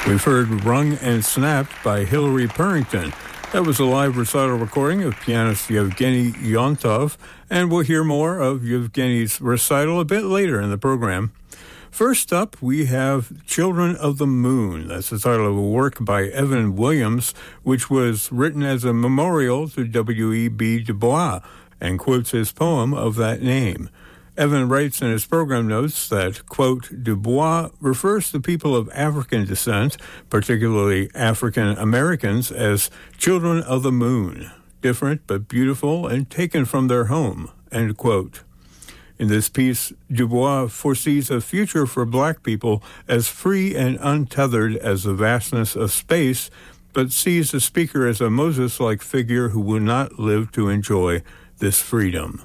We've heard Rung and Snapped by Hilary Purrington. That was a live recital recording of pianist Yevgeny Yontov, and we'll hear more of Yevgeny's recital a bit later in the program. First up, we have Children of the Moon. That's the title of a work by Evan Williams, which was written as a memorial to W.E.B. Du Bois, and quotes his poem of that name. Evan writes in his program notes that, quote, Du Bois refers to people of African descent, particularly African Americans, as children of the moon, different but beautiful and taken from their home, end quote. In this piece, Du Bois foresees a future for black people as free and untethered as the vastness of space, but sees the speaker as a Moses-like figure who will not live to enjoy this freedom.